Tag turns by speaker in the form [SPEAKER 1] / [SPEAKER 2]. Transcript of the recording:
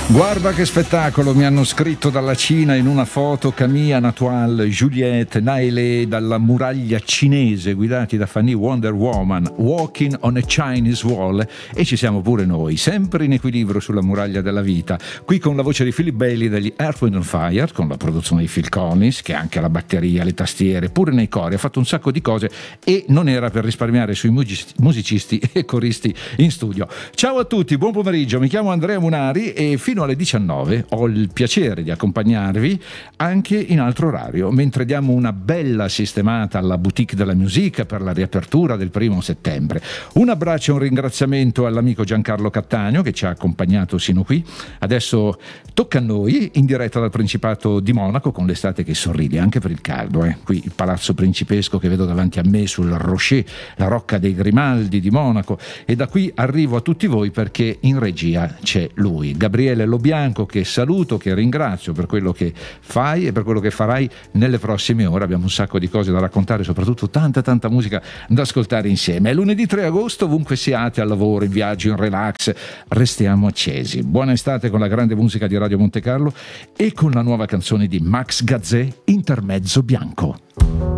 [SPEAKER 1] Guarda che spettacolo, mi hanno scritto dalla Cina in una foto Camille Antoine, Juliette, Nailé dalla muraglia cinese guidati da Fanny Wonder Woman, Walking on a Chinese Wall, e ci siamo pure noi, sempre in equilibrio sulla muraglia della vita, qui con la voce di Philip Bailey degli Earth, Wind & Fire, con la produzione di Phil Collins, che anche la batteria, le tastiere, pure nei cori, ha fatto un sacco di cose e non era per risparmiare sui musicisti e coristi in studio. Ciao a tutti, buon pomeriggio, mi chiamo Andrea Munari e fino alle 19 ho il piacere di accompagnarvi anche in altro orario, mentre diamo una bella sistemata alla Boutique della Musica per la riapertura del 1° settembre. Un abbraccio e un ringraziamento all'amico Giancarlo Cattaneo che ci ha accompagnato sino qui. Adesso tocca a noi, in diretta dal Principato di Monaco, con l'estate che sorride anche per il caldo. Qui il palazzo principesco che vedo davanti a me sul Rocher, la Rocca dei Grimaldi di Monaco, e da qui arrivo a tutti voi perché in regia c'è lui, Gabriele Lobianco, che saluto, che ringrazio per quello che fai e per quello che farai nelle prossime ore. Abbiamo un sacco di cose da raccontare, soprattutto tanta musica da ascoltare insieme. È lunedì 3 agosto, ovunque siate, al lavoro, in viaggio, in relax, restiamo accesi. Buona estate con la grande musica di Radio Monte Carlo e con la nuova canzone di Max Gazzè, Intermezzo Bianco.